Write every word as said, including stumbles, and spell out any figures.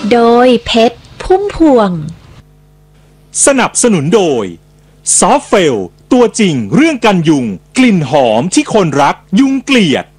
โดยเพชรพุ่มพวงสนับสนุนโดยซอฟเฟลตัวจริงเรื่องกันยุงกลิ่นหอมที่คนรักยุงเกลียด